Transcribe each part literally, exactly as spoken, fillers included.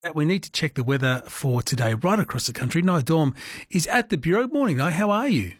that we need to check the weather for today right across the country. Nye Dorm is at the Bureau. Morning, Nye. How are you?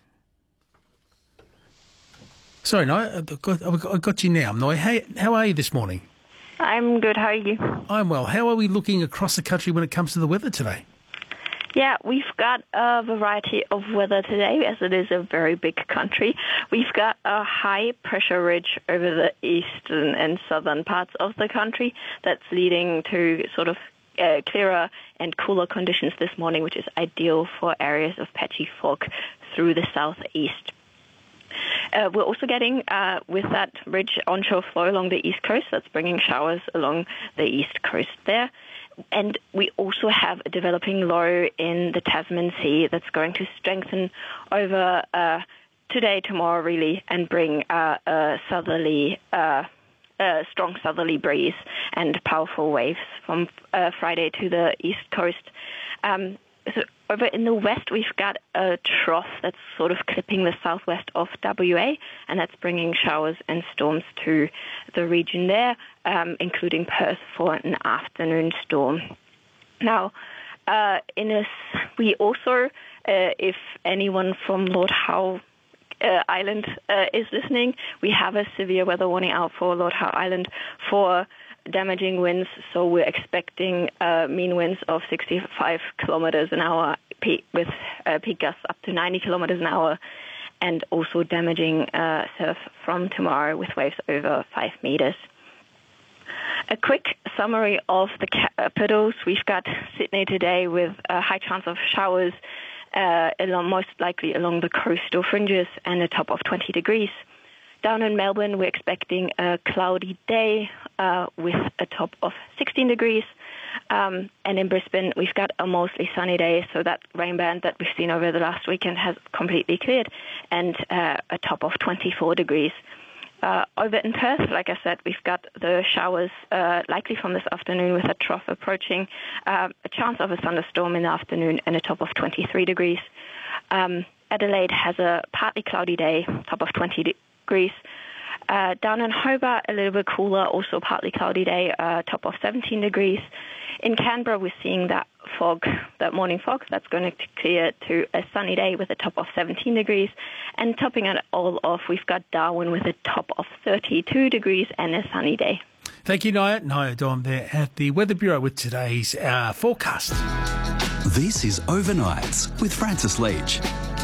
Sorry, Nye. I've got, I've got you now. Nye, how, how are you this morning? I'm good. How are you? I'm well. How are we looking across the country when it comes to the weather today? Yeah, we've got a variety of weather today, as it is a very big country. We've got a high pressure ridge over the eastern and southern parts of the country that's leading to sort of uh, clearer and cooler conditions this morning, which is ideal for areas of patchy fog through the southeast. Uh, we're also getting, uh, with that ridge, onshore flow along the east coast. That's bringing showers along the east coast there. And we also have a developing low in the Tasman Sea that's going to strengthen over uh, today, tomorrow, really, and bring uh, a southerly, uh, a strong southerly breeze and powerful waves from uh, Friday to the east coast. Um, so over in the west, we've got a trough that's sort of clipping the southwest of W A, and that's bringing showers and storms to the region there, um, including Perth for an afternoon storm. Now, uh, in this, we also, uh, if anyone from Lord Howe uh, Island uh, is listening, we have a severe weather warning out for Lord Howe Island for damaging winds, so we're expecting uh, mean winds of sixty-five kilometers an hour peak, with uh, peak gusts up to ninety kilometers an hour, and also damaging uh, surf from tomorrow with waves over five meters. A quick summary of the capitals. We've got Sydney today with a high chance of showers, uh, along, most likely along the coastal fringes, and a top of twenty degrees. Down in Melbourne, we're expecting a cloudy day uh, with a top of sixteen degrees. Um, and in Brisbane, we've got a mostly sunny day, so that rain band that we've seen over the last weekend has completely cleared, and uh, a top of twenty-four degrees. Uh, over in Perth, like I said, we've got the showers uh, likely from this afternoon with a trough approaching, uh, a chance of a thunderstorm in the afternoon, and a top of twenty-three degrees. Um, Adelaide has a partly cloudy day, top of twenty degrees. Uh, down in Hobart, a little bit cooler, also partly cloudy day, uh, top of seventeen degrees. In Canberra, we're seeing that fog, that morning fog, that's going to clear to a sunny day with a top of seventeen degrees. And topping it all off, we've got Darwin with a top of thirty-two degrees and a sunny day. Thank you, Nia. Nia Dorm there at the Weather Bureau with today's uh, forecast. This is Overnights with Francis Leach.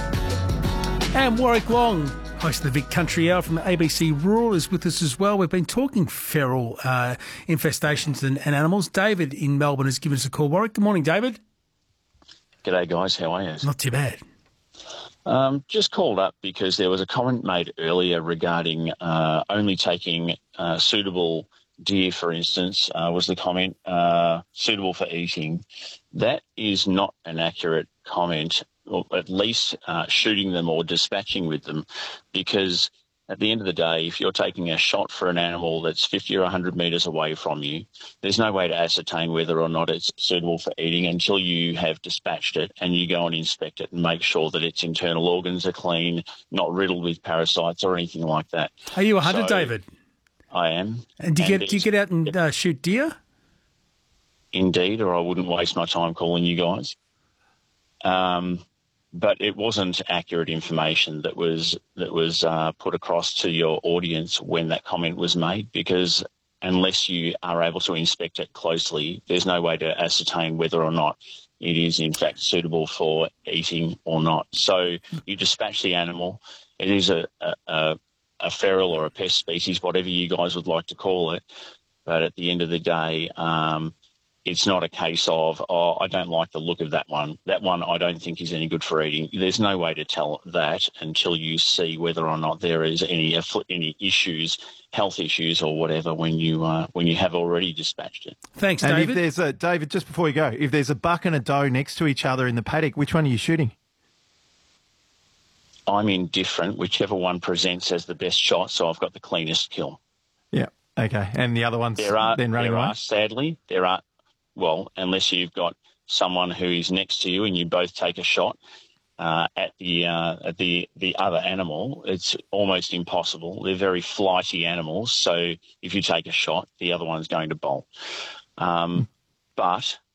And Warwick Long, host of the Vic Country Hour from the A B C Rural, is with us as well. We've been talking feral uh, infestations and, and animals. David in Melbourne has given us a call. Warwick, good morning, David. G'day, guys. How are you? Not too bad. Um, just called up because there was a comment made earlier regarding uh, only taking uh, suitable deer, for instance, uh, was the comment, uh, suitable for eating. That is not an accurate comment, or at least uh, shooting them or dispatching with them, because at the end of the day, if you're taking a shot for an animal that's fifty or one hundred metres away from you, there's no way to ascertain whether or not it's suitable for eating until you have dispatched it and you go and inspect it and make sure that its internal organs are clean, not riddled with parasites or anything like that. Are you a hunter, so, David? I am. And do you, and get, do you get out and uh, shoot deer? Indeed, or I wouldn't waste my time calling you guys. Um, but it wasn't accurate information that was that was uh, put across to your audience when that comment was made, because unless you are able to inspect it closely, there's no way to ascertain whether or not it is in fact suitable for eating or not. So you dispatch the animal. It is a, a, a feral or a pest species, whatever you guys would like to call it. But at the end of the day, um, it's not a case of, oh, I don't like the look of that one. That one I don't think is any good for eating. There's no way to tell that until you see whether or not there is any any issues, health issues or whatever, when you uh, when you have already dispatched it. Thanks, and David. If there's a, David, just before we go, if there's a buck and a doe next to each other in the paddock, which one are you shooting? I'm indifferent, whichever one presents as the best shot, so I've got the cleanest kill. Yeah, okay. And the other one's there are, then running there away? Are, sadly, there are... Well, unless you've got someone who is next to you and you both take a shot uh, at the uh, at the the other animal, it's almost impossible. They're very flighty animals, so if you take a shot, the other one's going to bolt. Um, but